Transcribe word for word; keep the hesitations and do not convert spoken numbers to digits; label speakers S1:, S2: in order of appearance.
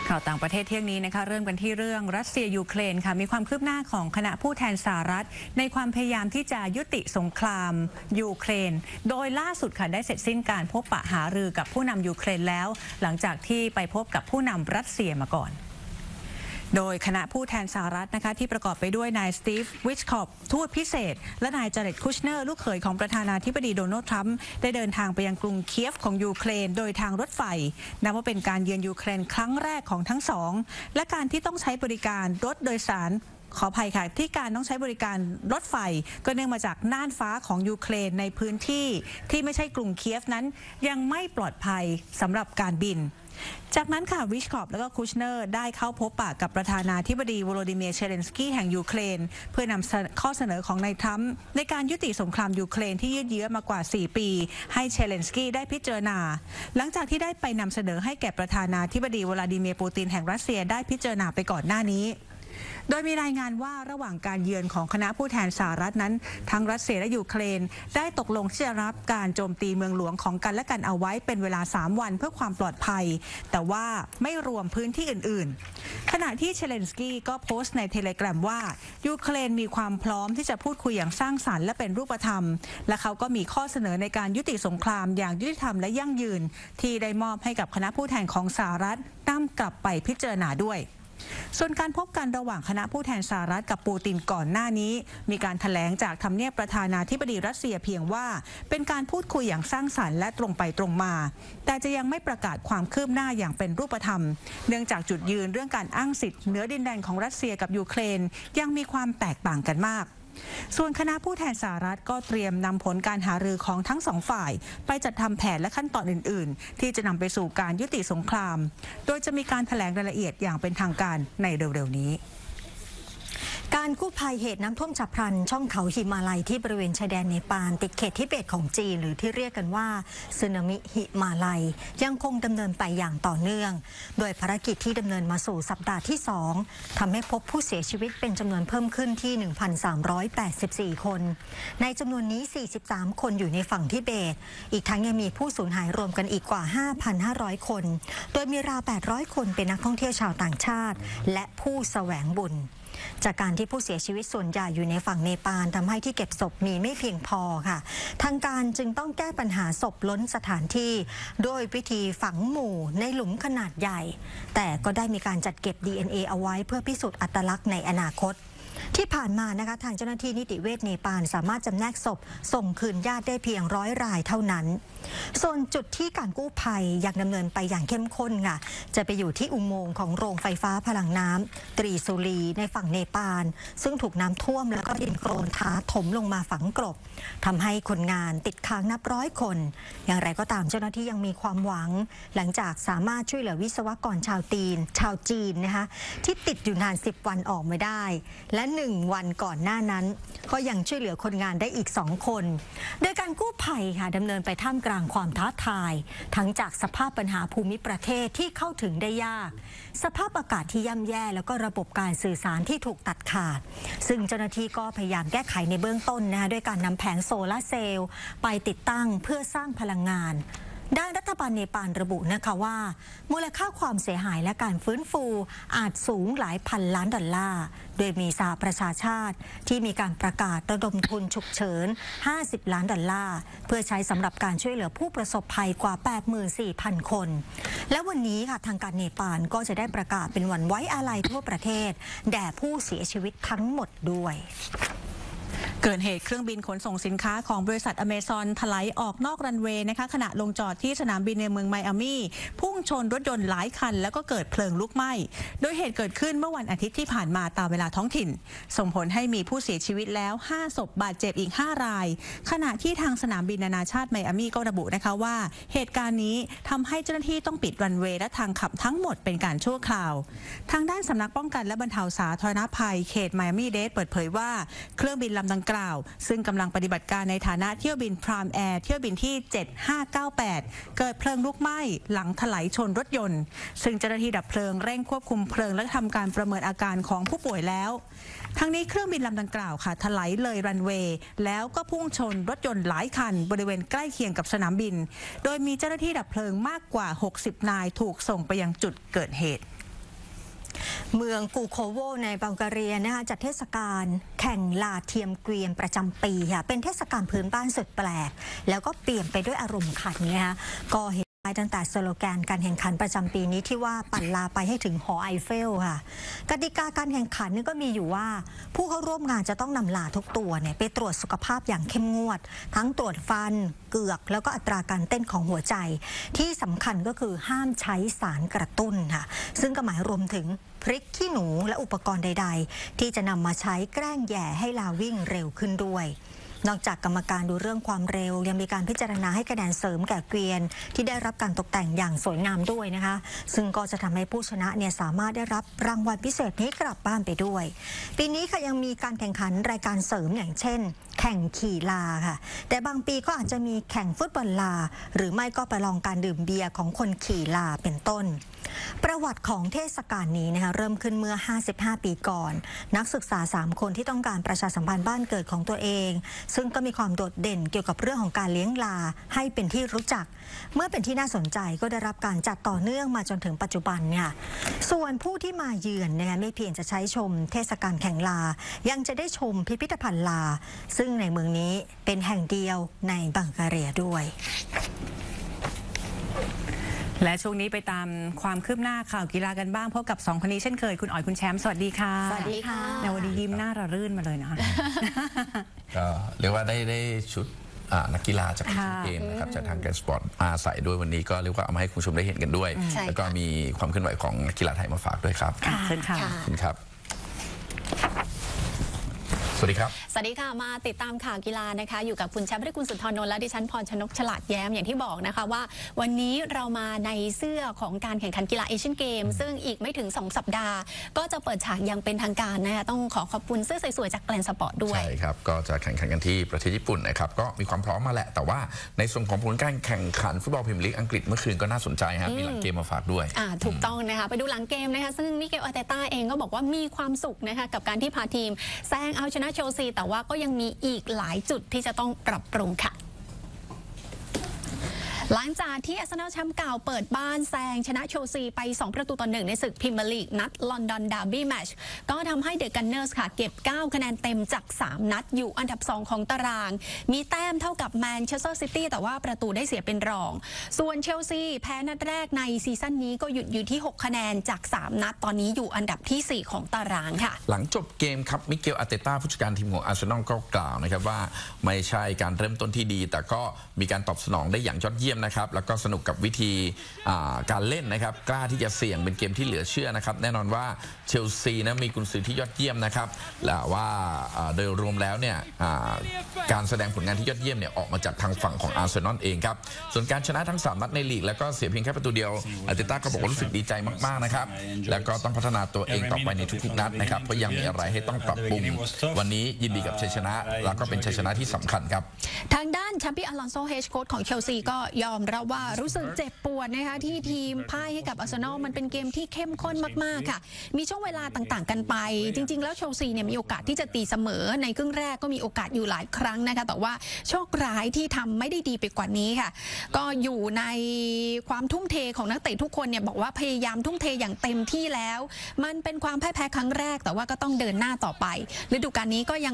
S1: ข่าวต่างประเทศเที่ยงนี้นะคะเริ่มกันที่เรื่องรัสเซียยูเครนค่ะมีความคืบหน้าของคณะผู้แทนสหรัฐในความพยายามที่จะยุติสงครามยูเครนโดยล่าสุดค่ะได้เสร็จสิ้นการพบปะหารือกับผู้นำยูเครนแล้วหลังจากที่ไปพบกับผู้นำรัสเซียมาก่อนโดยคณะผู้แทนสหรัฐนะคะที่ประกอบไปด้วยนายสตีฟวิชคอปทูตพิเศษและนายจาเร็ดคุชเนอร์ลูกเขยของประธานาธิบดีโดนัลด์ทรัมป์ได้เดินทางไปยังกรุงเคียฟของยูเครนโดยทางรถไฟนับว่าเป็นการเยือนยูเครนครั้งแรกของทั้งสองและการที่ต้องใช้บริการรถโดยสารขออภัยค่ะที่การต้องใช้บริการรถไฟก็เนื่องมาจากน่านฟ้าของยูเครนในพื้นที่ที่ไม่ใช่กรุงเคียฟนั้นยังไม่ปลอดภัยสำหรับการบินจากนั้นค่ะวิชคอปและก็คูชเนอร์ได้เข้าพบปะกับประธานาธิบดีโวโลดิเมียร์เชเลนสกี้แห่งยูเครนเพื่อนำข้อเสนอของนายทรัมป์ในการยุติสงครามยูเครนที่ยืดเยื้อมากว่าสี่ปีให้เชเลนสกี้ได้พิจารณาหลังจากที่ได้ไปนำเสนอให้แก่ประธานาธิบดีวลาดิเมียร์ปูตินแห่งรัสเซียได้พิจารณาไปก่อนหน้านี้โดยมีรายงานว่าระหว่างการเยือนของคณะผู้แทนสหรัฐนั้นทั้งรัสเซียและยูเครนได้ตกลงที่จะรับการโจมตีเมืองหลวงของกันและกันเอาไว้เป็นเวลาสามวันเพื่อความปลอดภัยแต่ว่าไม่รวมพื้นที่อื่นๆขณะที่เชเลนสกี้ก็โพสต์ในเทเลกราฟว่ายูเครนมีความพร้อมที่จะพูดคุยอย่างสร้างสรรค์และเป็นรูปธรรมและเขาก็มีข้อเสนอในการยุติสงครามอย่างยุติธรรมและยั่งยืนที่ได้มอบให้กับคณะผู้แทนของสหรัฐนำกลับไปพิจารณาด้วยส่วนการพบกันระหว่างคณะผู้แทนสหรัฐกับปูตินก่อนหน้านี้มีการแถลงจากทำเนียบประธานาธิบดีรัสเซียเพียงว่าเป็นการพูดคุยอย่างสร้างสรรค์และตรงไปตรงมาแต่จะยังไม่ประกาศความคืบหน้าอย่างเป็นรูปธรรมเนื่องจากจุดยืนเรื่องการอ้างสิทธิ์เหนือดินแดนของรัสเซียกับยูเครนยังมีความแตกต่างกันมากส่วนคณะผู้แทนสหรัฐก็เตรียมนำผลการหารือของทั้งสองฝ่ายไปจัดทำแผนและขั้นตอนอื่นๆที่จะนำไปสู่การยุติสงครามโดยจะมีการแถลงรายละเอียดอย่างเป็นทางการในเร็วๆนี้
S2: การกู้ภัยเหตุน้ำท่วมฉับพลันช่องเขาหิมาลัยที่บริเวณชายแดนเนปาลติดเขตทิเบตของจีนหรือที่เรียกกันว่าสึนามิหิมาลัยยังคงดำเนินไปอย่างต่อเนื่องโดยภารกิจที่ดำเนินมาสู่สัปดาห์ที่สองทำให้พบผู้เสียชีวิตเป็นจำนวนเพิ่มขึ้นที่ หนึ่งพันสามร้อยแปดสิบสี่ คนในจำนวนนี้สี่สิบสามคนอยู่ในฝั่งทิเบตอีกทั้งยังมีผู้สูญหายรวมกันอีกกว่า ห้าพันห้าร้อย คนโดยมีราวแปดร้อยคนเป็นนักท่องเที่ยวชาวต่างชาติและผู้แสวงบุญจากการที่ผู้เสียชีวิตส่วนใหญ่อยู่ในฝั่งเนปาลทำให้ที่เก็บศพมีไม่เพียงพอค่ะทางการจึงต้องแก้ปัญหาศพล้นสถานที่โดยวิธีฝังหมู่ในหลุมขนาดใหญ่แต่ก็ได้มีการจัดเก็บ ดี เอ็น เอ เอาไว้เพื่อพิสูจน์อัตลักษณ์ในอนาคตที่ผ่านมานะคะทางเจ้าหน้าที่นิติเวชเนปาลสามารถจำแนกศพส่งคืนญาติได้เพียงร้อยรายเท่านั้นส่วนจุดที่การกู้ภัยยังดำเนินไปอย่างเข้มข้นค่ะจะไปอยู่ที่อุโมงค์ของโรงไฟฟ้าพลังน้ำตรีสุรีในฝั่งเนปาลซึ่งถูกน้ำท่วมแล้วก็ดินโคลนถาถมลงมาฝังกลบทำให้คนงานติดค้างนับร้อยคนอย่างไรก็ตามเจ้าหน้าที่ยังมีความหวังหลังจากสามารถช่วยเหลือวิศวกรชาวจีนชาวจีนนะคะที่ติดอยู่นานสิบวันออกมาได้และหนึ่งวันก่อนหน้านั้นก็ยังช่วยเหลือคนงานได้อีกสองคนโดยการกู้ภัยค่ะดำเนินไปท่ามกลางความท้าทายทั้งจากสภาพปัญหาภูมิประเทศที่เข้าถึงได้ยากสภาพอากาศที่ย่ำแย่แล้วก็ระบบการสื่อสารที่ถูกตัดขาดซึ่งเจ้าหน้าที่ก็พยายามแก้ไขในเบื้องต้นนะคะด้วยการนำแผงโซลาร์เซลล์ไปติดตั้งเพื่อสร้างพลังงานด้านรัฐบาลเนปาลระบุนะคะว่ามูลค่าความเสียหายและการฟื้นฟูอาจสูงหลายพันล้านดอลลาร์โดยมีสหประชาชาติที่มีการประกาศระดมทุนฉุกเฉินห้าสิบล้านดอลลาร์เพื่อใช้สำหรับการช่วยเหลือผู้ประสบภัยกว่า แปดหมื่นสี่พัน คนและวันนี้ค่ะทางการเนปาลก็จะได้ประกาศเป็นวันไว้อาลัยทั่วประเทศแด่ผู้เสียชีวิตทั้งหมดด้วย
S1: เกิดเหตุเครื่องบินขนส่งสินค้าของบริษัทอเมซอนถลายออกนอกรันเวย์นะคะขณะลงจอดที่สนามบินในเมืองไมอามี่พุ่งชนรถยนต์หลายคันแล้วก็เกิดเพลิงลุกไหม้โดยเหตุเกิดขึ้นเมื่อวันอาทิตย์ที่ผ่านมาตามเวลาท้องถิ่นส่งผลให้มีผู้เสียชีวิตแล้วห้าศพบาดเจ็บอีกห้ารายขณะที่ทางสนามบินนานาชาติไมอามี่ก็ระบุนะคะว่าเหตุการณ์นี้ทำให้เจ้าหน้าที่ต้องปิดรันเวย์และทางขับทั้งหมดเป็นการชั่วคราวทางด้านสำนักป้องกันและบรรเทาสาธารณภัยเขตไมอามี่เดดเปิดเผยว่าเครื่องบินลำดังกล่าวซึ่งกำลังปฏิบัติการในฐานะเที่ยวบินพรามแอร์เที่ยวบินที่เจ็ดห้าเก้าแปดเกิดเพลิงลุกไหม้หลังถลายชนรถยนต์ซึ่งเจ้าหน้าที่ดับเพลิงเร่งควบคุมเพลิงและทำการประเมินอาการของผู้ป่วยแล้วทั้งนี้เครื่องบินลำดังกล่าวค่ะถลายเลยรันเวย์แล้วก็พุ่งชนรถยนต์หลายคันบริเวณใกล้เคียงกับสนามบินโดยมีเจ้าหน้าที่ดับเพลิงมากกว่าหกสิบนายถูกส่งไปยังจุดเกิดเหตุ
S2: เมืองกูโคโวในบัลแกเรียนะคะจัดเทศกาลแข่งลาเทียมเกวียนประจำปีค่ะเป็นเทศกาลพื้นบ้านสุดแปลกแล้วก็เปลี่ยนไปด้วยอารมณ์ขันนะคะก็เห็นได้ตั้งแต่สโลแกนการแข่งขันประจำปีนี้ที่ว่าปั่นลาไปให้ถึงหอไอเฟลค่ะกติกาการแข่งขันนี่ก็มีอยู่ว่าผู้เข้าร่วมงานจะต้องนำลาทุกตัวเนี่ยไปตรวจสุขภาพอย่างเข้มงวดทั้งตรวจฟันเกือกแล้วก็อัตราการเต้นของหัวใจที่สำคัญก็คือห้ามใช้สารกระตุ้นค่ะซึ่งก็หมายรวมถึงพริกขี้หนูและอุปกรณ์ใดๆที่จะนำมาใช้แกล้งแย่ให้ลาวิ่งเร็วขึ้นด้วยนอกจากกรรมการดูเรื่องความเร็วยังมีการพิจารณาให้คะแนนเสริมแก่เกวียนที่ได้รับการตกแต่งอย่างสวยงามด้วยนะคะซึ่งก็จะทำให้ผู้ชนะเนี่ยสามารถได้รับรางวัลพิเศษนี้กลับบ้านไปด้วยปีนี้ค่ะยังมีการแข่งขันรายการเสริมอย่างเช่นแข่งขี่ลาค่ะแต่บางปีก็อาจจะมีแข่งฟุตบอลลาหรือไม่ก็ประลองการดื่มเบียร์ของคนขี่ลาเป็นต้นประวัติของเทศกาลนี้นะคะเริ่มขึ้นเมื่อห้าสิบห้าปีก่อนนักศึกษาสามคนที่ต้องการประชาสัมพันธ์บ้านเกิดของตัวเองซึ่งก็มีความโดดเด่นเกี่ยวกับเรื่องของการเลี้ยงลาให้เป็นที่รู้จักเมื่อเป็นที่น่าสนใจก็ได้รับการจัดต่อเนื่องมาจนถึงปัจจุบันเนี่ยส่วนผู้ที่มาเยือนนะคะไม่เพียงจะใช้ชมเทศกาลแข่งลายังจะได้ชมพิพิธภัณฑ์ลาซึ่งในเมืองนี้เป็นแห่งเดียวในบัลแกเรียด้วย
S1: และช่วงนี้ไปตามความคืบหน้าข่าวกีฬากันบ้างพบกับสองคนนี้เช่นเคยคุณอ๋อยคุณแชมป์สวัสดีค่ะ
S2: สวัสดีค่ะ
S1: ในวันนี้ยิ้มหน้าระรื่นมาเลยนะคะ
S3: ก็เรียกว่าได้ได้ชุดนักกีฬาจากทีมเกมนะครับจากทางแกนสปอร์ตอาใส่ด้วยวันนี้ก็เรียกว่าเอามาให้คุณผู้ชมได้เห็นกันด้วยแล้วก็มีความเคลื่อนไหวของนักกีฬาไทยมาฝากด้วยครับ
S1: เชิญค่ะ
S3: คุณครับสวัสดีครับ
S4: สวัสดีค่ะมาติดตามข่าวกีฬานะคะอยู่กับคุณแชมป์และคุณสุนทรนนท์และดิฉันพรชนกฉลาดแย้มอย่างที่บอกนะคะว่าวันนี้เรามาในเสื้อของการแข่งขันกีฬาเอเชียนเกมซึ่งอีกไม่ถึงสองสัปดาห์ก็จะเปิดฉากอย่างเป็นทางการนะคะต้องขอขอบคุณเสื้อสวยๆจากแกลนสปอร์ตด้วย
S3: ใช่ครับก็จะแข่งขันกันที่ประเทศญี่ปุ่นนะครับก็มีความพร้อมมาแหละแต่ว่าในส่วนของผลการแข่งขันฟุตบอลพรีเมียร์ลีกอังกฤษเมื่อคืนก็น่าสนใจฮะมีหลังเกมมาฝากด้วย
S4: อ่าถูกต้องนะคะไปดูหลังเกมนะคะซึ่งมิเกลอาร์เตต้าเองก็บอกว่ามีความสุขนะคะกับการที่พาทีมแซงเอาชนะเชลซีแต่ว่าก็ยังมีอีกหลายจุดที่จะต้องปรับปรุงค่ะหลังจากที่อาร์เซนอลแชมป์เก่าเปิดบ้านแซงชนะเชลซีไปสองประตูต่อหนึ่งในศึกพรีเมียร์ลีกนัดลอนดอนดาร์บี้แมตช์ก็ทำให้เดอะกันเนอร์สค่ะเก็บเก้าคะแนนเต็มจากสามนัดอยู่อันดับสองของตารางมีแต้มเท่ากับแมนเชสเตอร์ซิตี้แต่ว่าประตูได้เสียเป็นรองส่วนเชลซีแพ้นัดแรกในซีซั่นนี้ก็หยุดอยู่ที่หกคะแนนจากสามนัดตอนนี้อยู่อันดับที่สี่ของตารางค่ะ
S3: หลังจบเกมครับมิเกลอาร์เตต้าผู้จัดการทีมของอาร์เซนอลก็กล่าวนะครับว่าไม่ใช่การเริ่มต้นที่ดีแต่ก็มีการตอบสนองได้อย่างยอดเยี่ยมนะครับแล้วก็สนุกกับวิธีการเล่นนะครับกล้าที่จะเสี่ยงเป็นเกมที่เหลือเชื่อนะครับแน่นอนว่าเชลซีนะมีกุนซือที่ยอดเยี่ยมนะครับและว่าโดยรวมแล้วเนี่ยการแสดงผลงานที่ยอดเยี่ยมเนี่ยออกมาจากทางฝั่งของอาร์เซนอลเองครับส่วนการชนะทั้งสามนัดในลีกแล้วก็เสียเพียงแค่ประตูเดียวอาร์เตต้าก็บอกว่ารู้สึกดีใจมากๆนะครับแล้วก็ต้องพัฒนาตัวเองต่อไปในทุกๆนัดนะครับเพราะยังมีอะไรให้ต้องปรับปรุงวันนี้ยินดีกับชัยชนะแล้วก็เป็นชัยชนะที่สำคัญครับ
S4: ทางด้านแชมเปี้ยนอลอนโซเฮดโค้ชของเชลซีก็ยอมรับว่ารู้สึกเจ็บปวดนะคะที่ทีมพ่ายให้กับอาร์เซนอลมันเป็นเกมที่เข้มข้นมากๆค่ะมีช่วงเวลาต่างๆกันไปจริงๆแล้วเชลซีเนี่ยมีโอกาสที่จะตีเสมอในครึ่งแรกก็มีโอกาสอยู่หลายครั้งนะคะแต่ว่าโชคร้ายที่ทำไม่ได้ดีไปกว่านี้ค่ะก็อยู่ในความทุ่มเทของนักเตะทุกคนเนี่ยบอกว่าพยายามทุ่มเทอย่างเต็มที่แล้วมันเป็นความพ่ายแพ้ครั้งแรกแต่ว่าก็ต้องเดินหน้าต่อไปฤดูกาลนี้ก็ยัง